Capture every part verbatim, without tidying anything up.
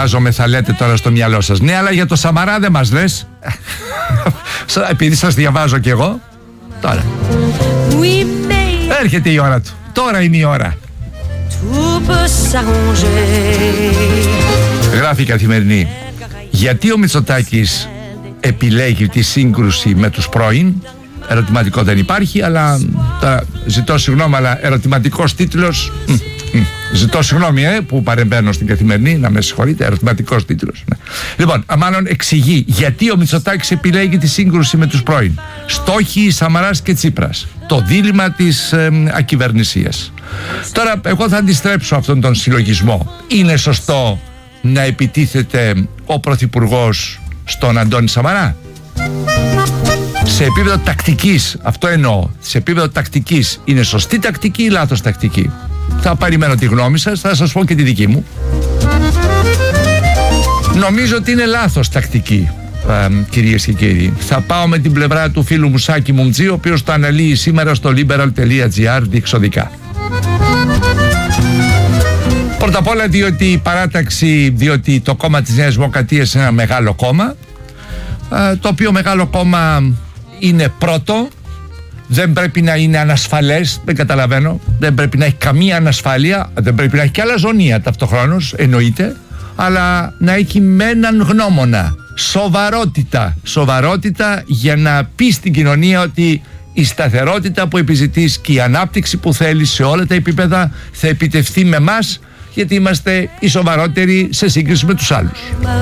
φαντάζομαι θα λέτε τώρα στο μυαλό σας. Ναι, αλλά για το Σαμαρά δεν μας λες. Επειδή σας διαβάζω κι εγώ. Τώρα έρχεται η ώρα του. Τώρα είναι η ώρα. Γράφει η Καθημερινή. Γιατί ο Μητσοτάκης επιλέγει τη σύγκρουση με τους πρώην? Ερωτηματικό δεν υπάρχει, αλλά τώρα ζητώ συγγνώμη, αλλά ερωτηματικός τίτλος. Μ, μ, ζητώ συγγνώμη ε, που παρεμβαίνω στην Καθημερινή, να με συγχωρείτε, ερωτηματικός τίτλος. Ναι. Λοιπόν, μάλλον εξηγεί γιατί ο Μητσοτάκης επιλέγει τη σύγκρουση με τους πρώην. Στόχοι Σαμαράς και Τσίπρας. Το δίλημμα της ε, ακυβερνησίας. Τώρα, εγώ θα αντιστρέψω αυτόν τον συλλογισμό. Είναι σωστό να επιτίθεται ο Πρωθυπουργός στον Αντώνη Σαμαρά? Σε επίπεδο τακτικής, αυτό εννοώ. Σε επίπεδο τακτικής, είναι σωστή τακτική ή λάθος τακτική? Θα περιμένω τη γνώμη σας, θα σας πω και τη δική μου. Νομίζω ότι είναι λάθος τακτική, ε, κυρίες και κύριοι. Θα πάω με την πλευρά του φίλου μου Σάκη Μουμτζή, ο οποίος το αναλύει σήμερα στο liberal τελεία gr διεξοδικά. Πρώτα απ' όλα διότι η παράταξη, διότι το κόμμα της Νέας Δημοκρατίας είναι ένα μεγάλο κόμμα, το οποίο μεγάλο κόμμα είναι πρώτο, δεν πρέπει να είναι ανασφαλές, δεν καταλαβαίνω, δεν πρέπει να έχει καμία ανασφάλεια, δεν πρέπει να έχει και αλαζονία ταυτοχρόνως, εννοείται, αλλά να έχει με έναν γνώμονα, σοβαρότητα, σοβαρότητα για να πει στην κοινωνία ότι η σταθερότητα που επιζητείς και η ανάπτυξη που θέλει σε όλα τα επίπεδα θα επιτευχθεί με εμάς, γιατί είμαστε οι σοβαρότεροι σε σύγκριση με τους άλλους.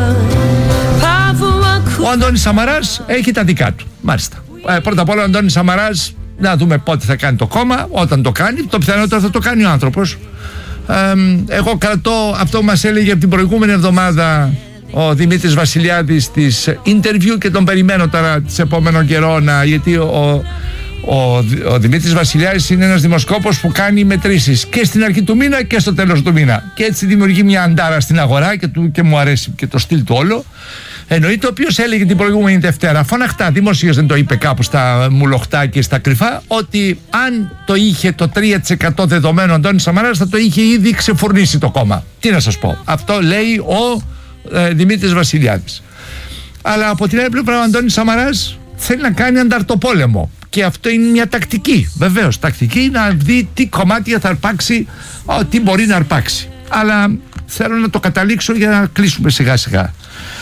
Ο Αντώνης Σαμαράς έχει τα δικά του. Μάλιστα. Ε, πρώτα απ' όλα ο Αντώνης Σαμαράς, να δούμε πότε θα κάνει το κόμμα. Όταν το κάνει, το πιθανότερο θα το κάνει ο άνθρωπος. Ε, εγώ κρατώ αυτό που μας έλεγε από την προηγούμενη εβδομάδα ο Δημήτρης Βασιλιάδης της interview και τον περιμένω τώρα της επόμενο καιρό να, γιατί ο, ο, ο Δημήτρης Βασιλιάδης είναι ένας δημοσκόπος που κάνει μετρήσεις και στην αρχή του μήνα και στο τέλος του μήνα και έτσι δημιουργεί μια αντάρα στην αγορά και, του, και μου αρέσει και το στυλ του όλο. Εννοείται, ο οποίος έλεγε την προηγούμενη Δευτέρα, φωναχτά, δημοσίως δεν το είπε κάπου στα μουλοχτά και στα κρυφά, ότι αν το είχε το τρία τοις εκατό δεδομένο Αντώνης Σαμαράς θα το είχε ήδη ξεφουρνήσει το κόμμα. Τι να σας πω. Αυτό λέει ο ε, Δημήτρης Βασιλιάδης. Αλλά από την άλλη πλευρά ο Αντώνης Σαμαράς θέλει να κάνει ανταρτοπόλεμο. Και αυτό είναι μια τακτική. Βεβαίως, τακτική να δει τι κομμάτια θα αρπάξει, ο, τι μπορεί να αρπάξει. Αλλά θέλω να το καταλήξω για να κλείσουμε σιγά σιγά.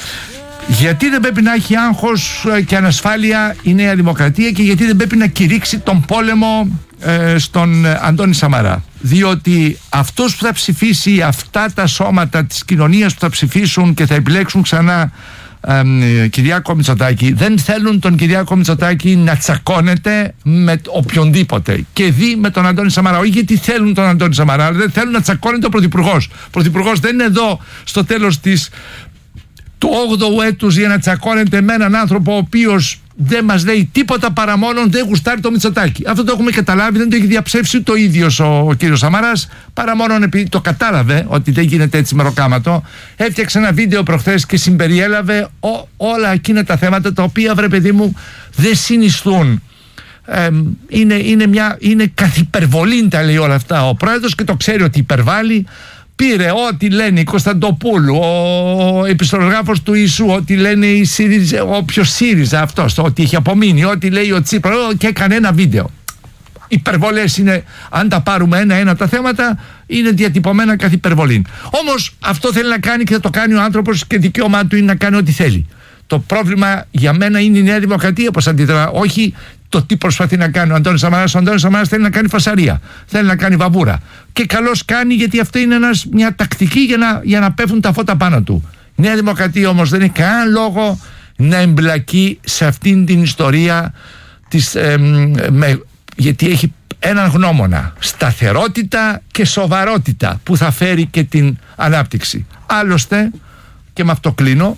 Γιατί δεν πρέπει να έχει άγχος και ανασφάλεια η Νέα Δημοκρατία και γιατί δεν πρέπει να κηρύξει τον πόλεμο ε, στον Αντώνη Σαμαρά? Διότι αυτός που θα ψηφίσει, αυτά τα σώματα της κοινωνίας που θα ψηφίσουν και θα επιλέξουν ξανά ε, Κυριάκο Μητσοτάκη, δεν θέλουν τον Κυριάκο Μητσοτάκη να τσακώνεται με οποιονδήποτε και δει με τον Αντώνη Σαμαρά. Όχι γιατί θέλουν τον Αντώνη Σαμαρά, αλλά δεν θέλουν να τσακώνεται ο Πρωθυπουργός. Ο Πρωθυπουργός δεν είναι εδώ στο τέλος της του όγδοου έτους για να τσακώνεται με έναν άνθρωπο ο οποίος δεν μας λέει τίποτα παρά μόνο δεν γουστάρει το Μητσοτάκη. Αυτό το έχουμε καταλάβει, δεν το έχει διαψεύσει το ίδιος ο, ο κύριος Σαμαράς, παρά μόνο επειδή το κατάλαβε ότι δεν γίνεται έτσι μεροκάματο. Έφτιαξε ένα βίντεο προχθές και συμπεριέλαβε ο, όλα εκείνα τα θέματα τα οποία, βρε παιδί μου, δεν συνιστούν. Ε, είναι, είναι, μια, είναι καθ' υπερβολή, τα λέει όλα αυτά ο πρόεδρος και το ξέρει ότι υπερβάλλει. Πήρε ό,τι λένε η Κωνσταντοπούλου, ο επιστρογράφος του Ιησού, ό,τι λένε η ΣΥΡΙΖΑ, όποιος ΣΥΡΙΖΑ αυτός, ό,τι έχει απομείνει, ό,τι λέει ο Τσίπρας, και έκανε ένα βίντεο. Υπερβολές είναι, αν τα πάρουμε ένα-ένα τα θέματα, είναι διατυπωμένα καθ' υπερβολή. Όμως αυτό θέλει να κάνει και θα το κάνει ο άνθρωπος και δικαίωμά του είναι να κάνει ό,τι θέλει. Το πρόβλημα για μένα είναι η Νέα Δημοκρατία, όπως αντιδρά, όχι το τι προσπαθεί να κάνει ο Αντώνης Σαμαράς. Ο Αντώνης Σαμαράς θέλει να κάνει φασαρία, θέλει να κάνει βαβούρα. Και καλώς κάνει, γιατί αυτό είναι ένας, μια τακτική για να, για να πέφτουν τα φώτα πάνω του. Η Νέα Δημοκρατία όμως δεν έχει κανένα λόγο να εμπλακεί σε αυτήν την ιστορία της, ε, με, γιατί έχει έναν γνώμονα, σταθερότητα και σοβαρότητα που θα φέρει και την ανάπτυξη. Άλλωστε, και με αυτό κλείνω,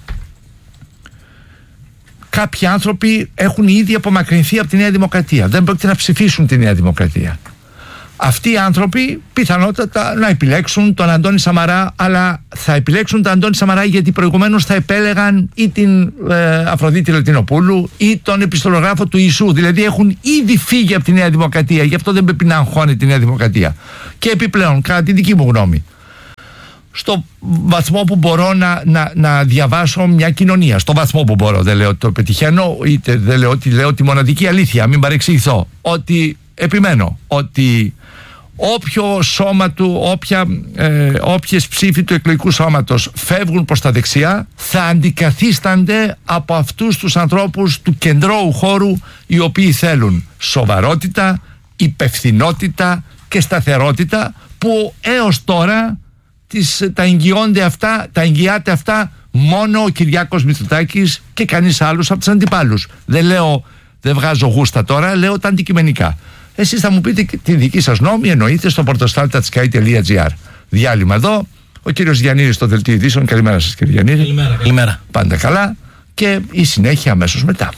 κάποιοι άνθρωποι έχουν ήδη απομακρυνθεί από τη Νέα Δημοκρατία. Δεν πρόκειται να ψηφίσουν τη Νέα Δημοκρατία. Αυτοί οι άνθρωποι πιθανότατα να επιλέξουν τον Αντώνη Σαμαρά, αλλά θα επιλέξουν τον Αντώνη Σαμαρά γιατί προηγουμένως θα επέλεγαν ή την ε, Αφροδίτη Λατινοπούλου ή τον επιστολογράφο του Ιησού. Δηλαδή έχουν ήδη φύγει από τη Νέα Δημοκρατία. Γι' αυτό δεν πρέπει να αγχώνει τη Νέα Δημοκρατία. Και επιπλέον, κατά τη δική μου γνώμη, στο βαθμό που μπορώ να, να, να διαβάσω μια κοινωνία. Στο βαθμό που μπορώ. Δεν λέω ότι το πετυχαίνω, είτε δεν λέω ότι λέω τη μοναδική αλήθεια. Μην παρεξηγηθώ. Ότι επιμένω ότι όποιο σώμα του, όποια, ε, όποιες ψήφοι του εκλογικού σώματος φεύγουν προς τα δεξιά, θα αντικαθίστανται από αυτούς τους ανθρώπους του κεντρώου χώρου, οι οποίοι θέλουν σοβαρότητα, υπευθυνότητα και σταθερότητα, που έως τώρα τις, τα εγγυώνται αυτά, τα εγγυάται αυτά μόνο ο Κυριάκος Μητσοτάκης και κανείς άλλος από τους αντιπάλους. Δεν λέω, δεν βγάζω γούστα τώρα, λέω τα αντικειμενικά. Εσείς θα μου πείτε τη δική σας νόμη, εννοείται στο portostalta.sky.gr. Διάλειμμα εδώ. Ο κύριος Γιαννίδης στο Δελτίο Ειδήσεων. Καλημέρα σας, κύριε Γιαννίδη. Καλημέρα, καλημέρα. Πάντα καλά. Και η συνέχεια αμέσως μετά.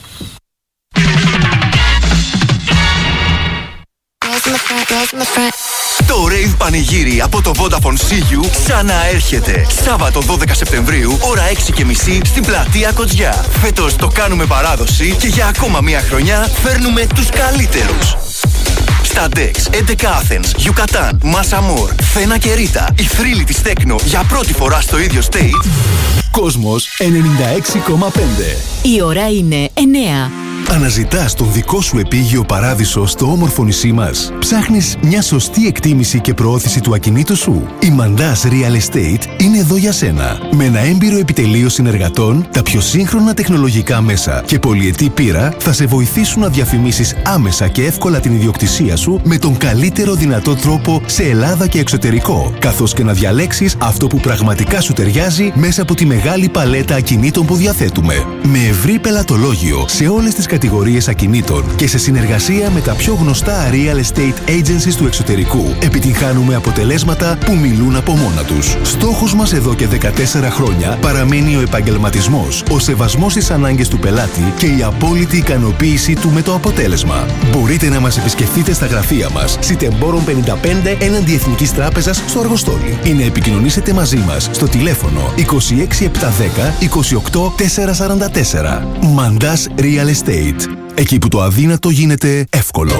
Το Rave Πανηγύρι από το Vodafone Sigiu ξαναέρχεται. Σάββατο δώδεκα Σεπτεμβρίου, ώρα έξι και μισή στην πλατεία Κοτζιά. Φέτος το κάνουμε παράδοση και για ακόμα μία χρονιά φέρνουμε τους καλύτερους. Στα Dex, έντεκα Athens, Yucatan, Masamor, Θένα και Ρίτα, η θρύλη της Τέκνο για πρώτη φορά στο ίδιο stage. Κόσμος ενενήντα έξι κόμμα πέντε. Η ώρα είναι εννέα. Αναζητάς τον δικό σου επίγειο παράδεισο στο όμορφο νησί μας. Ψάχνεις μια σωστή εκτίμηση και προώθηση του ακινήτου σου. Η Mandas Real Estate είναι εδώ για σένα. Με ένα έμπειρο επιτελείο συνεργατών, τα πιο σύγχρονα τεχνολογικά μέσα και πολυετή πείρα θα σε βοηθήσουν να διαφημίσεις άμεσα και εύκολα την ιδιοκτησία σου με τον καλύτερο δυνατό τρόπο σε Ελλάδα και εξωτερικό, καθώς και να διαλέξεις αυτό που πραγματικά σου ταιριάζει μέσα από τη μεγάλη παλέτα ακινήτων που διαθέτουμε. Με ευρύ πελατολόγιο σε όλες τις κατηγορίες ακινήτων και σε συνεργασία με τα πιο γνωστά real estate agencies του εξωτερικού, επιτυγχάνουμε αποτελέσματα που μιλούν από μόνα τους. Στόχος μας εδώ και δεκατέσσερα χρόνια παραμένει ο επαγγελματισμός, ο σεβασμός στις ανάγκες του πελάτη και η απόλυτη ικανοποίηση του με το αποτέλεσμα. Μπορείτε να μας επισκεφτείτε στα γραφεία μας, Σιτεμπόρων πενήντα πέντε έναντι Εθνικής Τράπεζας στο Αργοστόλι, ή να επικοινωνήσετε μαζί μας στο τηλέφωνο είκοσι έξι επτακόσια δέκα είκοσι οκτώ τετρακόσια σαράντα τέσσερα. Mandas Real Estate. Εκεί που το αδύνατο γίνεται εύκολο.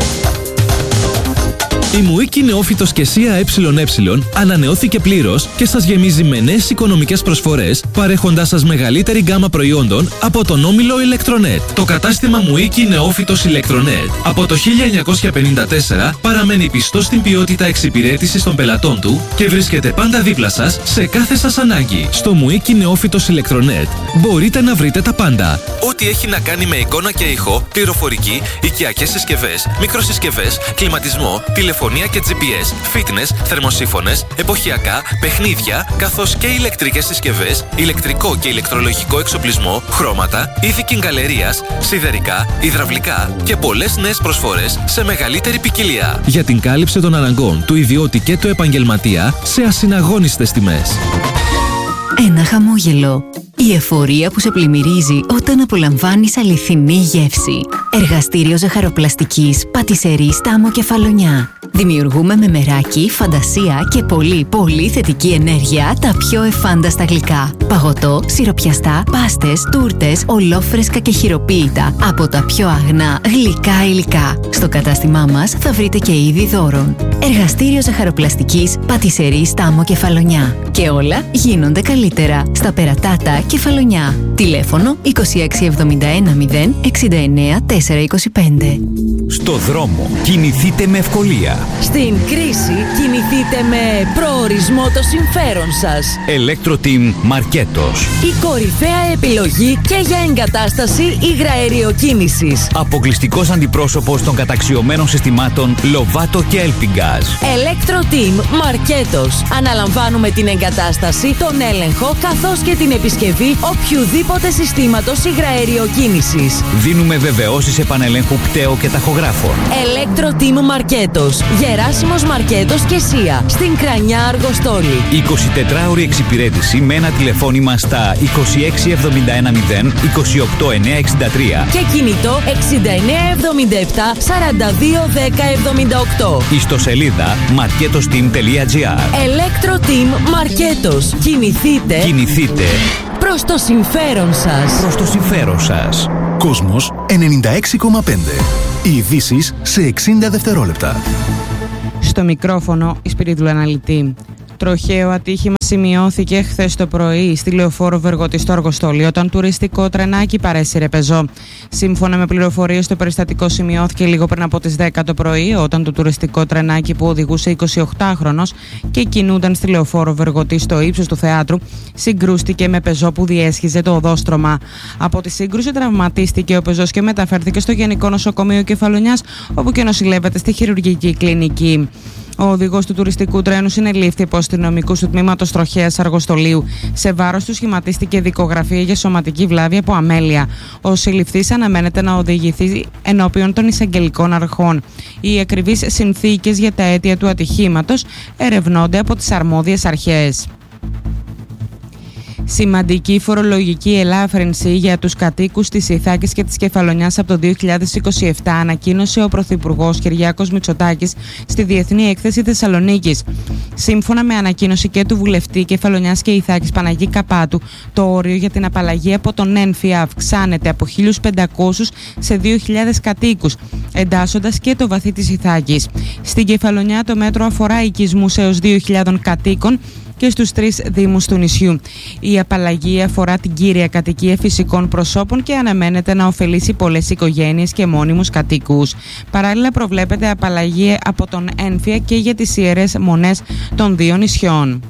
Η Μουίκη Νεόφυτος και Σία ΕΕ ανανεώθηκε πλήρως και σας γεμίζει με νέες οικονομικές προσφορές, παρέχοντάς σας μεγαλύτερη γκάμα προϊόντων από τον όμιλο Ηλεκτρονέτ. Το κατάστημα Μουίκη Νεόφυτος Ηλεκτρονέτ από το χίλια εννιακόσια πενήντα τέσσερα παραμένει πιστό στην ποιότητα εξυπηρέτησης των πελατών του και βρίσκεται πάντα δίπλα σας σε κάθε σας ανάγκη. Στο Μουίκη Νεόφυτος Ηλεκτρονέτ μπορείτε να βρείτε τα πάντα. Ό,τι έχει να κάνει με εικόνα και ήχο, πληροφορική, οικιακές συσκευές, μικροσυσκευές, κλιματισμό, τηλεφωνία και τζι πι ες, fitness, θερμοσύφωνες, εποχιακά, παιχνίδια, καθώς και ηλεκτρικές συσκευές, ηλεκτρικό και ηλεκτρολογικό εξοπλισμό, χρώματα, είδη κιγκαλερίας, σιδερικά, υδραυλικά και πολλές νέες προσφορές σε μεγαλύτερη ποικιλία. Για την κάλυψη των αναγκών του ιδιώτη και του επαγγελματία σε ασυναγώνιστες τιμές. Ένα χαμόγελο. Η εφορία που σε πλημμυρίζει όταν απολαμβάνεις αληθινή γεύση. Εργαστήριο ζαχαροπλαστικής, πατισερή Στάμο Κεφαλονιά. Δημιουργούμε με μεράκι, φαντασία και πολύ πολύ θετική ενέργεια τα πιο εφάνταστα γλυκά. Παγωτό, σιροπιαστά, πάστες, τούρτες, ολόφρεσκα και χειροποίητα από τα πιο αγνά γλυκά υλικά. Στο κατάστημά μας θα βρείτε και είδη δώρων. Εργαστήριο ζαχαροπλαστικής, πατισερή Στάμο Κεφαλονιά. Και όλα γίνονται καλύτερα στα Περατάτα Κεφαλονιά. Τηλέφωνο είκοσι έξι εβδομήντα ένα μηδέν εξήντα εννέα τετρακόσια είκοσι πέντε. Στο δρόμο κινηθείτε με ευκολία. Στην κρίση κινηθείτε με προορισμό το συμφέρον σας. Electro-Team Μαρκέτος. Η κορυφαία επιλογή και για εγκατάσταση υγραεριοκίνησης. Αποκλειστικός αντιπρόσωπος των καταξιωμένων συστημάτων Lovato και Elpingaz. Electro-Team Μαρκέτος. Αναλαμβάνουμε την εγκατάσταση, τον έλεγχο καθώς και την επισκευή οποιουδήποτε συστήματος υγραεριοκίνησης. Δίνουμε βεβαιώσεις επανελέγχου πτέο και ταχογράφων. Electro-Team Μαρκέτος. Γεράσιμος Μαρκέτος και Σία. Στην Κρανιά Αργοστόλη. εικοσιτετράωρη εξυπηρέτηση με ένα τηλεφώνημα στα είκοσι έξι εβδομήντα ένα μηδέν είκοσι οκτώ εννιακόσια εξήντα τρία και κινητό εξήντα εννέα εβδομήντα επτά σαράντα δύο δέκα εβδομήντα οκτώ. Ιστοσελίδα marketosteam τελεία gr. Electro-Team Μαρκέτος. Κινηθείτε. Κινηθείτε προς το συμφέρον σας. Προς το συμφέρον σας. Κόσμος ενενήντα έξι κόμμα πέντε. Οι ειδήσεις σε εξήντα δευτερόλεπτα. Στο μικρόφωνο η Σπυρίδουλα Αναλυτή. Τροχαίο ατύχημα σημειώθηκε χθες το πρωί στη Λεωφόρο Βεργότη στο Αργοστόλι, όταν τουριστικό τρενάκι παρέσυρε πεζό. Σύμφωνα με πληροφορίες, το περιστατικό σημειώθηκε λίγο πριν από τις δέκα το πρωί, όταν το τουριστικό τρενάκι που οδηγούσε εικοσιοκτάχρονος και κινούνταν στη Λεωφόρο Βεργότη στο ύψος του θεάτρου συγκρούστηκε με πεζό που διέσχιζε το οδόστρωμα. Από τη σύγκρουση τραυματίστηκε ο πεζός και μεταφέρθηκε στο Γενικό Νοσοκομείο Κεφαλονιάς, όπου και νοσηλεύεται στη χειρουργική κλινική. Ο οδηγός του τουριστικού τρένου συνελήφθη από αστυνομικούς του τμήματος Τροχέας Αργοστολίου. Σε βάρος του σχηματίστηκε δικογραφία για σωματική βλάβη από αμέλεια. Ο συλληφθής αναμένεται να οδηγηθεί ενώπιον των εισαγγελικών αρχών. Οι ακριβείς συνθήκες για τα αίτια του ατυχήματος ερευνώνται από τις αρμόδιες αρχές. Σημαντική φορολογική ελάφρυνση για τους κατοίκους της Ιθάκης και της Κεφαλονιάς από το δύο χιλιάδες είκοσι επτά ανακοίνωσε ο Πρωθυπουργός Κυριάκος Μητσοτάκης στη Διεθνή Έκθεση Θεσσαλονίκης. Σύμφωνα με ανακοίνωση και του βουλευτή Κεφαλονιάς και Ιθάκης Παναγί Καπάτου, το όριο για την απαλλαγή από τον έμφυα αυξάνεται από χίλιους πεντακόσιους σε δύο χιλιάδες κατοίκους, εντάσσοντας και το βαθύ της Ιθάκης. Στην Κεφαλονιά το μέτρο αφορά οικισμούς έως δύο χιλιάδες κατοίκων και στους τρεις δήμους του νησιού. Η απαλλαγή αφορά την κύρια κατοικία φυσικών προσώπων και αναμένεται να ωφελήσει πολλές οικογένειες και μόνιμους κατοίκους. Παράλληλα, προβλέπεται απαλλαγή από τον έμφυα και για τις ιερές μονές των δύο νησιών.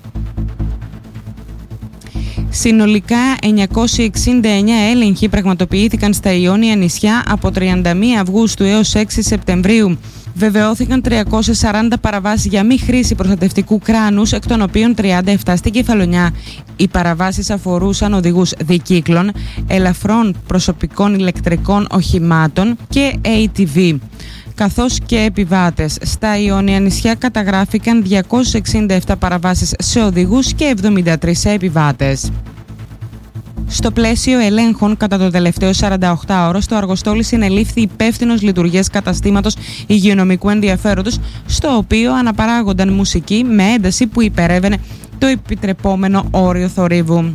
Συνολικά εννιακόσιοι εξήντα εννέα έλεγχοι πραγματοποιήθηκαν στα Ιόνια νησιά από τριάντα μία Αυγούστου έως έξι Σεπτεμβρίου. Βεβαιώθηκαν τριακόσιες σαράντα παραβάσεις για μη χρήση προστατευτικού κράνους, εκ των οποίων τριάντα επτά στην Κεφαλονιά. Οι παραβάσεις αφορούσαν οδηγούς δικύκλων, ελαφρών προσωπικών ηλεκτρικών οχημάτων και έι τι βι, καθώς και επιβάτες. Στα Ιόνια νησιά καταγράφηκαν διακόσιες εξήντα επτά παραβάσεις σε οδηγούς και εβδομήντα τρεις σε επιβάτες. Στο πλαίσιο ελέγχων κατά το τελευταίο σαρανταοκτάωρο, στο Αργοστόλι συνελήφθη υπεύθυνος λειτουργίας καταστήματος υγειονομικού ενδιαφέροντος, στο οποίο αναπαράγονταν μουσική με ένταση που υπερέβαινε το επιτρεπόμενο όριο θορύβου.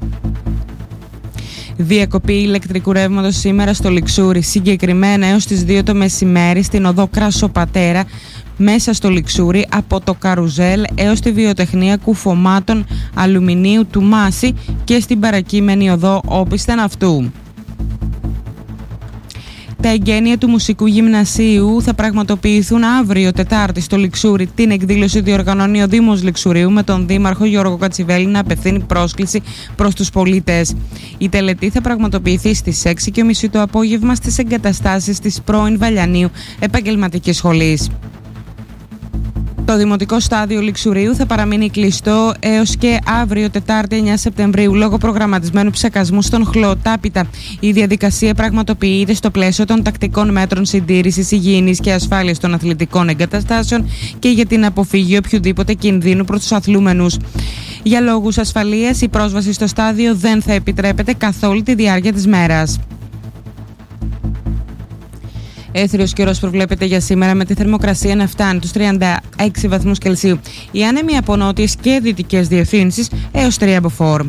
Διακοπή ηλεκτρικού ρεύματος σήμερα στο Λιξούρι, συγκεκριμένα έως τις δύο το μεσημέρι στην οδό Κρασοπατέρα, μέσα στο Λιξούρι, από το Καρουζέλ έως τη βιοτεχνία κουφωμάτων αλουμινίου του Μάση και στην παρακείμενη οδό όπισθεν αυτού. Τα εγγένεια του Μουσικού Γυμνασίου θα πραγματοποιηθούν αύριο Τετάρτη στο Λιξούρι. Την εκδήλωση διοργανώνει ο Δήμος Λιξουρίου με τον Δήμαρχο Γιώργο Κατσιβέλη να απευθύνει πρόσκληση προς τους πολίτες. Η τελετή θα πραγματοποιηθεί στις έξι και τριάντα το απόγευμα στις εγκαταστάσεις της πρώην Βαλιανίου Επαγγελματικής Σχολής. Το Δημοτικό Στάδιο Λιξουρίου θα παραμείνει κλειστό έως και αύριο Τετάρτη εννέα Σεπτεμβρίου λόγω προγραμματισμένου ψεκασμού στον Χλωοτάπητα. Η διαδικασία πραγματοποιείται στο πλαίσιο των τακτικών μέτρων συντήρησης υγιεινής και ασφάλειας των αθλητικών εγκαταστάσεων και για την αποφυγή οποιοδήποτε κινδύνου προς τους αθλούμενους. Για λόγους ασφαλείας, η πρόσβαση στο στάδιο δεν θα επιτρέπεται καθ' όλη τη διάρκεια της μέρας. Έθριος καιρός προβλέπεται για σήμερα, με τη θερμοκρασία να φτάνει τους τριάντα έξι βαθμούς Κελσίου. Οι άνεμοι από νότιες και δυτικές διευθύνσεις έως τρία μποφόρ.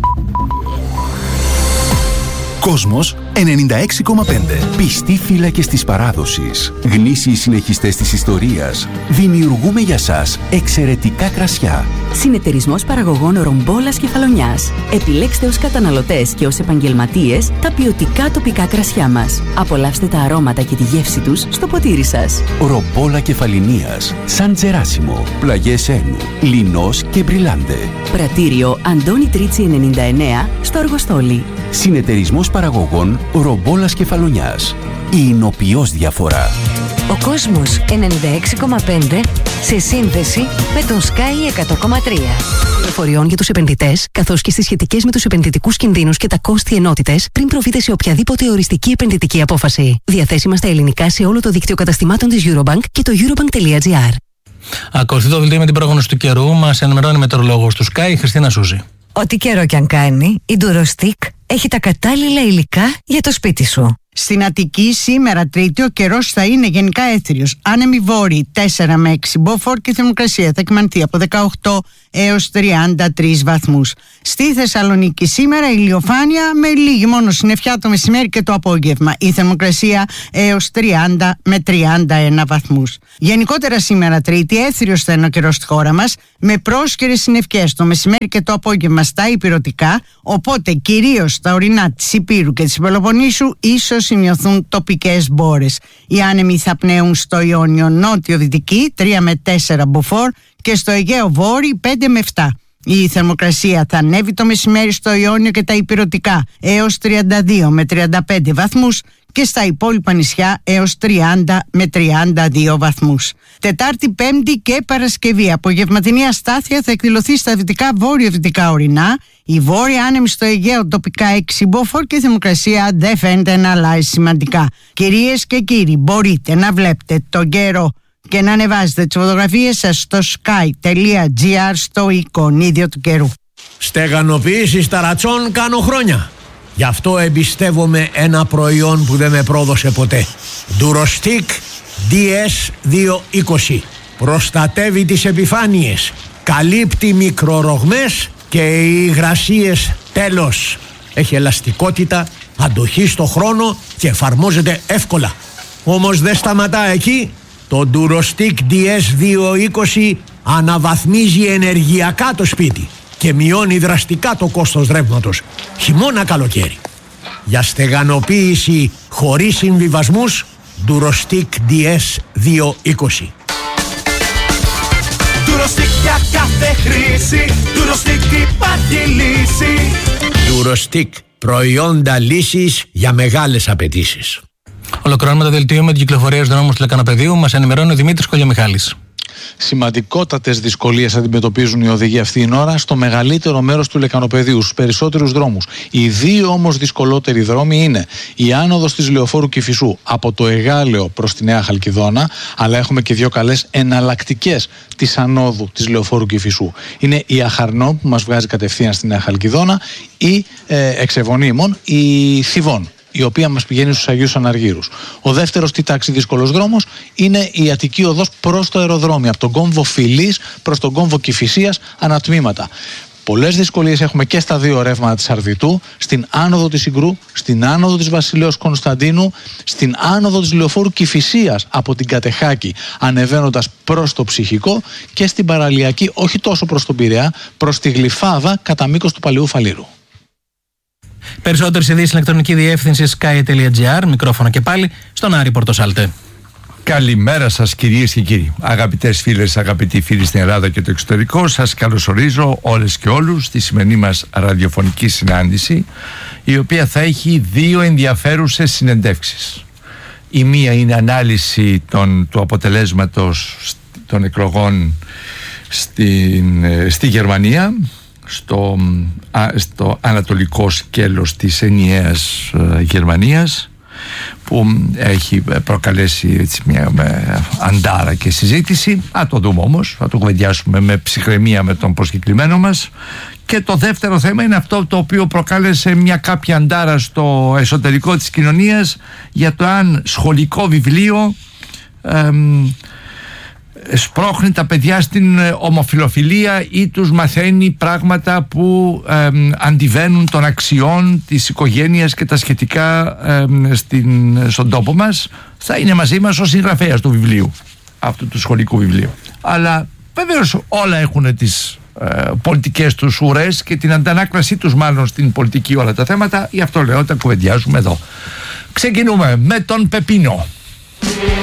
Κόσμος ενενήντα έξι κόμμα πέντε. Πιστοί φύλακες της παράδοσης. Γνήσιοι συνεχιστές της ιστορίας. Δημιουργούμε για σας εξαιρετικά κρασιά. Συνεταιρισμός παραγωγών Ρομπόλας Κεφαλονιάς. Επιλέξτε ως καταναλωτές και ως επαγγελματίες τα ποιοτικά τοπικά κρασιά μας. Απολαύστε τα αρώματα και τη γεύση τους στο ποτήρι σας. Ρομπόλα Κεφαλινίας, Σαν Τζεράσιμο, Πλαγιές Ένου, Λινός και Μπριλάντε. Πρατήριο Αντώνη Τρίτσι ενενήντα εννέα στο Αργοστόλι. Συνεταιρισμός παραγωγών Ρομπόλας Κεφαλονιάς. Η εινοποιώς διαφορά. Ο κόσμος ενενήντα έξι κόμμα πέντε σε σύνδεση με τον Sky εκατό κόμμα τρία. Πληροφοριών για τους επενδυτές, καθώς και στις σχετικές με τους επενδυτικούς κινδύνους και τα κόστη ενότητες, πριν προβείτε σε οποιαδήποτε οριστική επενδυτική απόφαση. Διαθέσιμα στα ελληνικά σε όλο το δίκτυο καταστημάτων της Eurobank και το eurobank τελεία gr. Ακολουθεί το δελτίο με την πρόγνωση του καιρού. Μας ενημερώνει η μετεωρολόγος του Sky, η Χριστίνα Σούζη. Ό,τι καιρό κι αν κάνει, η Durostick έχει τα κατάλληλα υλικά για το σπίτι σου. Στην Αττική σήμερα Τρίτη ο καιρός θα είναι γενικά έθριος. Άνεμοι βόρειοι τέσσερα με έξι μποφόρ και η θερμοκρασία θα κυμανθεί από δεκαοκτώ έως τριάντα τρεις βαθμούς. Στη Θεσσαλονίκη σήμερα ηλιοφάνεια με λίγη μόνο συννεφιά το μεσημέρι και το απόγευμα. Η θερμοκρασία έως τριάντα με τριάντα ένα βαθμούς. Γενικότερα σήμερα Τρίτη έθριος θα είναι ο καιρός στη χώρα μας, με πρόσκαιρες συννεφιές το μεσημέρι και το απόγευμα στα ηπειρωτικά, οπότε κυρίως στα ορεινά της Ηπείρου και της Πελοποννήσου ίσως σημειωθούν τοπικές μπόρες. Οι άνεμοι θα πνέουν στο Ιόνιο νότιο-δυτική τρία με τέσσερα μποφόρ και στο Αιγαίο βόρειο πέντε με επτά. Η θερμοκρασία θα ανέβει το μεσημέρι στο Ιόνιο και τα ηπειρωτικά έως τριάντα δύο με τριάντα πέντε βαθμούς και στα υπόλοιπα νησιά έως τριάντα με τριάντα δύο βαθμούς. Τετάρτη, Πέμπτη και Παρασκευή απογευματινή αστάθεια θα εκδηλωθεί στα δυτικά βόρειο-δυτικά ορεινά. Η βόρεια άνεμη στο Αιγαίο τοπικά έξι μποφόρ και η θερμοκρασία δεν φαίνεται να αλλάζει σημαντικά. Κυρίες και κύριοι, μπορείτε να βλέπετε τον καιρό και να ανεβάζετε τις φωτογραφίες σας στο sky.gr στο εικονίδιο του καιρού. Στεγανοποίηση ταρατσών κάνω χρόνια. Γι' αυτό εμπιστεύομαι ένα προϊόν που δεν με πρόδωσε ποτέ. Durostic ντι ες διακόσια είκοσι. Προστατεύει τις επιφάνειες, καλύπτει μικρορογμές και οι υγρασίες τέλος. Έχει ελαστικότητα, αντοχή στο χρόνο και εφαρμόζεται εύκολα. Όμως δεν σταματά εκεί. Το Durostic ντι ες διακόσια είκοσι αναβαθμίζει ενεργειακά το σπίτι και μειώνει δραστικά το κόστος ρεύματος, χειμώνα καλοκαίρι. Για στεγανοποίηση χωρίς συμβιβασμούς, Durostic ντι ες διακόσια είκοσι. Durostic για κάθε χρήση, Durostic υπάρχει λύση. Durostic, προϊόντα λύσης για μεγάλες απαιτήσεις. Ολοκληρώνουμε το δελτίο με την κυκλοφορία στους δρόμους του Λεκανοπεδίου. Μας ενημερώνει ο Δημήτρης Κολιομιχάλης. Σημαντικότατες δυσκολίες αντιμετωπίζουν οι οδηγοί αυτή την ώρα στο μεγαλύτερο μέρος του Λεκανοπεδίου, στους περισσότερους δρόμους. Οι δύο όμως δυσκολότεροι δρόμοι είναι η άνοδος της Λεωφόρου Κηφισού από το Εγάλεο προς τη Νέα Χαλκιδόνα, αλλά έχουμε και δύο καλές εναλλακτικές της ανόδου της Λεωφόρου Κηφισού. Είναι η Αχαρνό που μας βγάζει κατευθείαν στη Νέα Χαλκιδόνα ή ε, εξεβονίμων η Θηβών, η οποία μας πηγαίνει στους Αγίους Αναργύρους. Ο δεύτερος τι τάξη δύσκολος δρόμος είναι η Αττική Οδός προς το αεροδρόμιο, από τον κόμβο Φιλής προς τον κόμβο Κηφισίας ανατμήματα. Πολλές δυσκολίες έχουμε και στα δύο ρεύματα της Αρδιτού, στην άνοδο της Ιγρού, στην άνοδο της Βασιλέως Κωνσταντίνου, στην άνοδο της Λεωφόρου Κηφισίας από την Κατεχάκη ανεβαίνοντας προς το Ψυχικό και στην παραλιακή, όχι τόσο προς τον Πειραιά, προς τη Γλυφάδα κατά μήκος του Παλαιού Φαλήρου. Περισσότερες ειδήσεις στην ηλεκτρονική διεύθυνση sky.gr. Μικρόφωνο και πάλι στον Άρη Πορτοσάλτε. Καλημέρα σας κυρίες και κύριοι. Αγαπητές φίλες, αγαπητοί φίλοι στην Ελλάδα και το εξωτερικό, σας καλωσορίζω όλες και όλους στη σημερινή μας ραδιοφωνική συνάντηση, η οποία θα έχει δύο ενδιαφέρουσες συνεντεύξεις. Η μία είναι ανάλυση των, του αποτελέσματος των εκλογών στην, στη Γερμανία, στο, στο ανατολικό σκέλος της ενιαίας Γερμανίας, που έχει προκαλέσει έτσι μια αντάρα και συζήτηση. Α το δούμε όμως, θα το κουβεντιάσουμε με ψυχραιμία με τον προσκεκλημένο μας. Και το δεύτερο θέμα είναι αυτό το οποίο προκάλεσε μια κάποια αντάρα στο εσωτερικό της κοινωνίας, για το αν σχολικό βιβλίο εμ, σπρώχνει τα παιδιά στην ομοφιλοφιλία ή τους μαθαίνει πράγματα που ε, αντιβαίνουν των αξιών της οικογένειας και τα σχετικά ε, στην, στον τόπο μας. Θα είναι μαζί μας ο συγγραφέας του βιβλίου, αυτού του σχολικού βιβλίου. Αλλά βεβαίως όλα έχουν τις ε, πολιτικές τους ουρές και την αντανάκλασή τους μάλλον στην πολιτική όλα τα θέματα. Γι' αυτό λέω τα κουβεντιάζουμε εδώ. Ξεκινούμε με τον Πεπίνο.